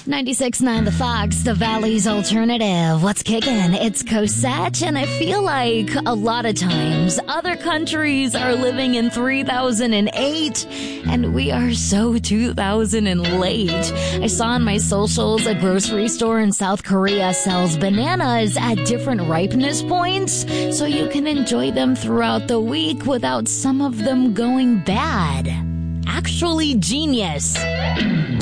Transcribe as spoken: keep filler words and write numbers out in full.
ninety-six point nine The Fox, the Valley's alternative. What's kicking? It's Cosette, and I feel like a lot of times other countries are living in three thousand eight, and we are so two thousand and late. I saw on my socials a grocery store in South Korea sells bananas at different ripeness points, so you can enjoy them throughout the week without some of them going bad. Actually genius.